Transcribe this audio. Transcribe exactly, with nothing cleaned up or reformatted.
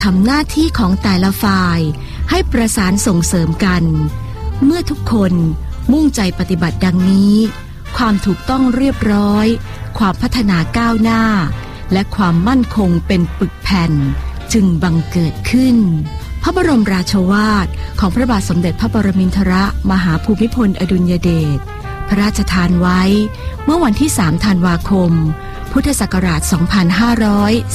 ทำหน้าที่ของแต่ละฝ่ายให้ประสานส่งเสริมกันเมื่อทุกคนมุ่งใจปฏิบัติดังนี้ความถูกต้องเรียบร้อยความพัฒนาก้าวหน้าและความมั่นคงเป็นปึกแผ่นจึงบังเกิดขึ้นพระบรมราโชวาทของพระบาทสมเด็จพระปรมินทรมหาภูมิพลอดุลยเดชพระราชทานไว้เมื่อวันที่สามธันวาคมพุทธศักราชสองพันห้าร้อย